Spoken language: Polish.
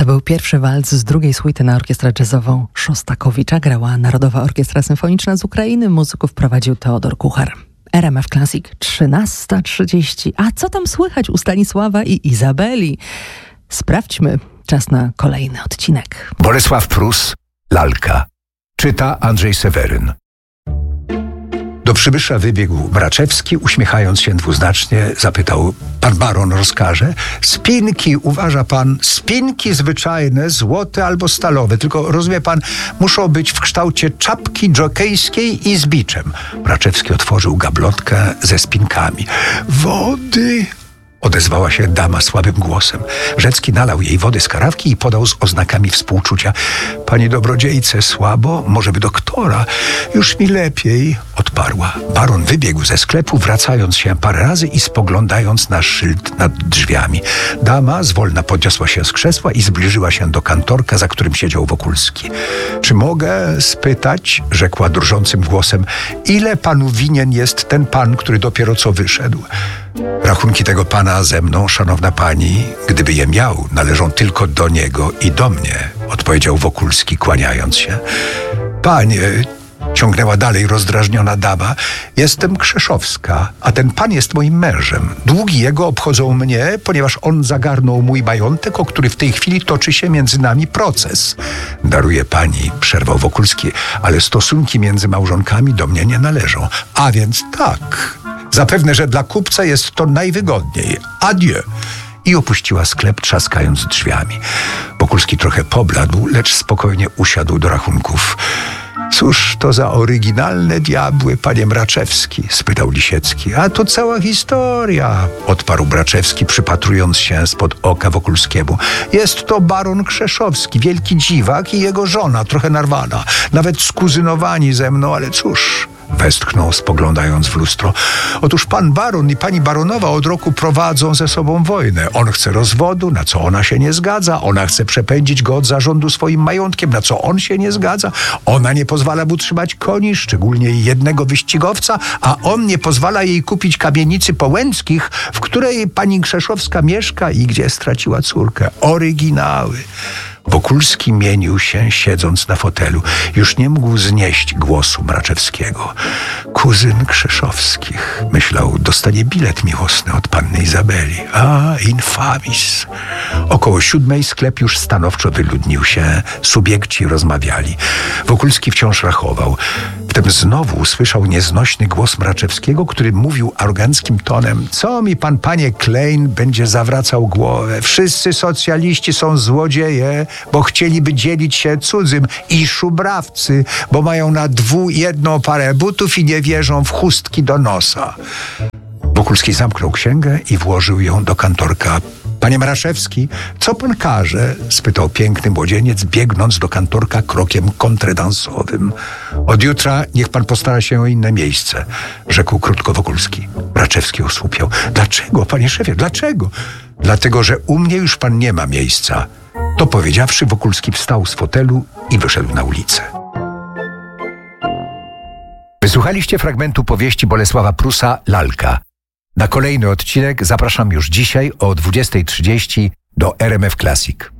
To był pierwszy walc z drugiej suity na orkiestrę jazzową Szostakowicza. Grała Narodowa Orkiestra Symfoniczna z Ukrainy. Muzyków prowadził Teodor Kuchar. RMF Classic 13:30. A co tam słychać u Stanisława i Izabeli? Sprawdźmy. Czas na kolejny odcinek. Bolesław Prus, Lalka. Czyta Andrzej Seweryn. Do przybysza wybiegł Mraczewski, uśmiechając się dwuznacznie, zapytał: pan baron rozkaże? Spinki, uważa pan, spinki zwyczajne, złote albo stalowe, tylko rozumie pan, muszą być w kształcie czapki dżokejskiej i z biczem. Mraczewski otworzył gablotkę ze spinkami. Wody! Odezwała się dama słabym głosem. Rzecki nalał jej wody z karawki i podał z oznakami współczucia. Pani dobrodziejce, słabo? Może by doktora? Już mi lepiej, odparła. Baron wybiegł ze sklepu, wracając się parę razy i spoglądając na szyld nad drzwiami. Dama zwolna podniosła się z krzesła i zbliżyła się do kantorka, za którym siedział Wokulski. Czy mogę spytać, rzekła drżącym głosem, ile panu winien jest ten pan, który dopiero co wyszedł? Rachunki tego pana ze mną, szanowna pani, gdyby je miał, należą tylko do niego i do mnie, odpowiedział Wokulski, kłaniając się. Panie, ciągnęła dalej rozdrażniona dama, jestem Krzeszowska, a ten pan jest moim mężem. Długi jego obchodzą mnie, ponieważ on zagarnął mój majątek, o który w tej chwili toczy się między nami proces. Daruje pani, przerwał Wokulski, ale stosunki między małżonkami do mnie nie należą. A więc tak, zapewne, że dla kupca jest to najwygodniej. Adieu. I opuściła sklep, trzaskając drzwiami. Wokulski trochę pobladł, lecz spokojnie usiadł do rachunków. Cóż to za oryginalne diabły, panie Mraczewski? Spytał Lisiecki. A to cała historia, odparł Mraczewski, przypatrując się spod oka Wokulskiemu. Jest to baron Krzeszowski, wielki dziwak i jego żona, trochę narwana. Nawet skuzynowani ze mną, ale cóż... Westchnął, spoglądając w lustro. Otóż pan baron i pani baronowa od roku prowadzą ze sobą wojnę. On chce rozwodu, na co ona się nie zgadza. Ona chce przepędzić go od zarządu swoim majątkiem, na co on się nie zgadza. Ona nie pozwala mu trzymać koni, szczególnie jednego wyścigowca, a on nie pozwala jej kupić kamienicy Połęckich, w której pani Krzeszowska mieszka i gdzie straciła córkę. Oryginały. Wokulski mienił się, siedząc na fotelu. Już nie mógł znieść głosu Mraczewskiego. Kuzyn Krzeszowskich, myślał, dostanie bilet miłosny od panny Izabeli. A, infamis. Około 7:00 sklep już stanowczo wyludnił się. Subiekci rozmawiali. Wokulski wciąż rachował. Wtem znowu usłyszał nieznośny głos Mraczewskiego, który mówił aroganckim tonem: co mi pan, panie Klein, będzie zawracał głowę? Wszyscy socjaliści są złodzieje, bo chcieliby dzielić się cudzym, i szubrawcy, bo mają na jedną parę butów i nie wierzą w chustki do nosa. Wokulski zamknął księgę i włożył ją do kantorka. Panie Mraczewski, co pan każe? Spytał piękny młodzieniec, biegnąc do kantorka krokiem kontredansowym. Od jutra niech pan postara się o inne miejsce, rzekł krótko Wokulski. Mraczewski osłupiał. Dlaczego, panie szefie, dlaczego? Dlatego, że u mnie już pan nie ma miejsca. To powiedziawszy, Wokulski wstał z fotelu i wyszedł na ulicę. Wysłuchaliście fragmentu powieści Bolesława Prusa Lalka. Na kolejny odcinek zapraszam już dzisiaj o 20:30 do RMF Classic.